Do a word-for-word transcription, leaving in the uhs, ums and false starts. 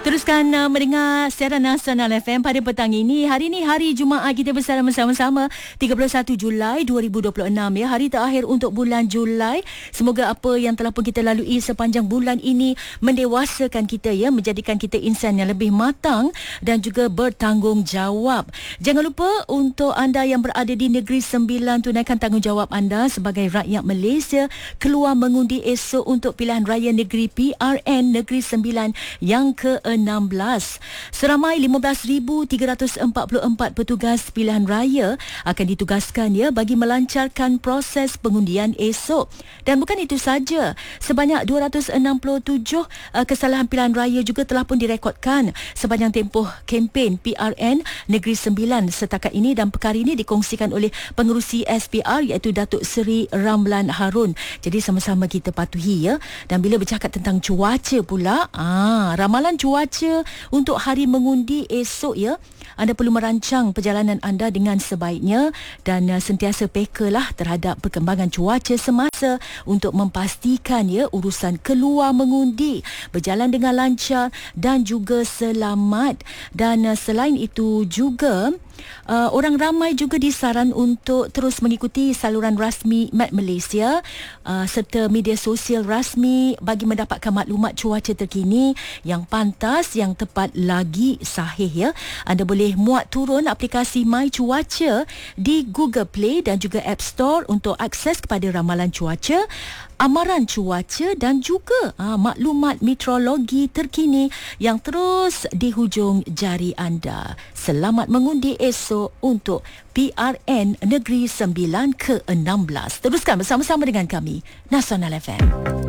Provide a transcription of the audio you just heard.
Teruskan uh, mendengar siaran Nasional F M pada petang ini. Hari ini hari Jumaat, kita bersama-sama tiga puluh satu Julai dua ribu dua puluh enam ya. Hari terakhir untuk bulan Julai. Semoga apa yang telah pun kita lalui sepanjang bulan ini mendewasakan kita ya, menjadikan kita insan yang lebih matang dan juga bertanggungjawab. Jangan lupa untuk anda yang berada di Negeri Sembilan, tunaikan tanggungjawab anda sebagai rakyat Malaysia, keluar mengundi esok untuk pilihan raya negeri P R N Negeri Sembilan yang ke enam belas. Seramai lima belas ribu tiga ratus empat puluh empat petugas pilihan raya akan ditugaskan ya bagi melancarkan proses pengundian esok. Dan bukan itu saja, sebanyak dua ratus enam puluh tujuh uh, kesalahan pilihan raya juga telah pun direkodkan sepanjang tempoh kempen P R N Negeri Sembilan setakat ini, dan perkara ini dikongsikan oleh pengerusi S P R iaitu Datuk Seri Ramlan Harun. Jadi sama-sama kita patuhi ya. Dan bila bercakap tentang cuaca pula, ah ramalan cuaca Cuaca untuk hari mengundi esok ya, anda perlu merancang perjalanan anda dengan sebaiknya dan uh, sentiasa pekalah terhadap perkembangan cuaca semasa untuk memastikan ya urusan keluar mengundi berjalan dengan lancar dan juga selamat. Dan uh, selain itu juga Uh, orang ramai juga disaran untuk terus mengikuti saluran rasmi Met Malaysia uh, serta media sosial rasmi bagi mendapatkan maklumat cuaca terkini yang pantas, yang tepat lagi sahih ya. Anda boleh muat turun aplikasi My Cuaca di Google Play dan juga App Store untuk akses kepada ramalan cuaca, amaran cuaca dan juga uh, maklumat meteorologi terkini yang terus di hujung jari anda. Selamat mengundi esok untuk P R N Negeri Sembilan ke enam belas. Teruskan bersama-sama dengan kami, Nasional F M.